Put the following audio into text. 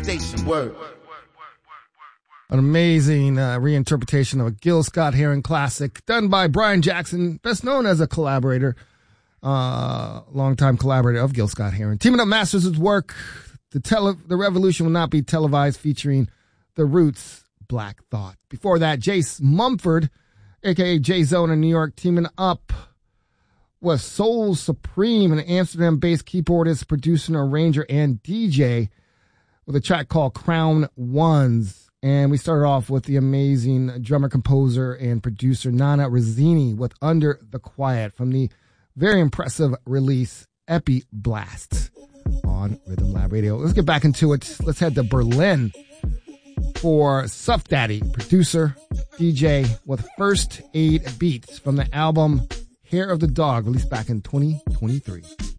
station. Word. An amazing reinterpretation of a Gil Scott-Heron classic done by Brian Jackson, best known as a collaborator, longtime collaborator of Gil Scott-Heron. Teaming Up Masters' work, The Revolution Will Not Be Televised, featuring The Roots, Black Thought. Before that, Jace Mumford, a.k.a. J-Zone in New York, teaming up with Soul Supreme, an Amsterdam-based keyboardist, producer, arranger, and DJ, with a track called Crown Ones. And we started off with the amazing drummer, composer, and producer Nana Rozzini with Under the Quiet from the very impressive release Epi Blast on Rhythm Lab Radio. Let's get back into it. Let's head to Berlin for Suff Daddy, producer, DJ, with First Aid Beats from the album Hair of the Dog, released back in 2023.